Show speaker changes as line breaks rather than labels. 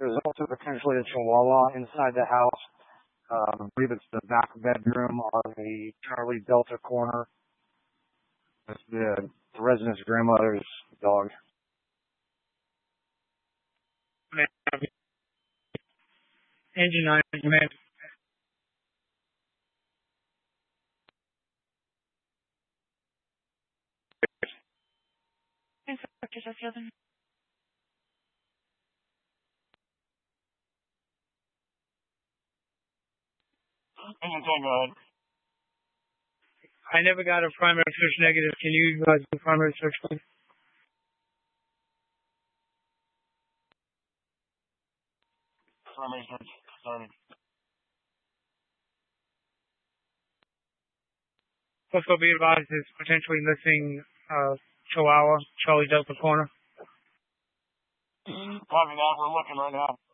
There's also potentially a Chihuahua inside the house. I believe it's the back bedroom on the Charlie Delta corner. It's the resident's grandmother's dog.
Engine 9, command.
Inspector Sheffield.
I never got a primary search negative. Can you do primary search, please?
Primary search started.
Also be advised is potentially missing Chihuahua, Charlie Delta corner.
Copy that. We're looking right now.